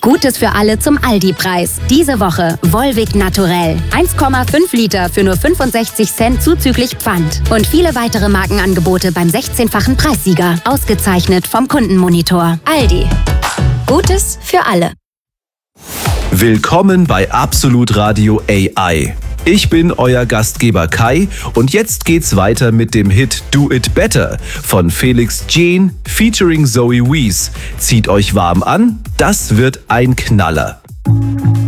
Gutes für alle zum Aldi-Preis. Diese Woche Volvic Naturell. 1,5 Liter für nur 65 Cent zuzüglich Pfand. Und viele weitere Markenangebote beim 16-fachen Preissieger. Ausgezeichnet vom Kundenmonitor. Aldi. Gutes für alle. Willkommen bei Absolut Radio AI. Ich bin euer Gastgeber Kai und jetzt geht's weiter mit dem Hit Do It Better von Felix Jean featuring Zoe Wees. Zieht euch warm an, das wird ein Knaller.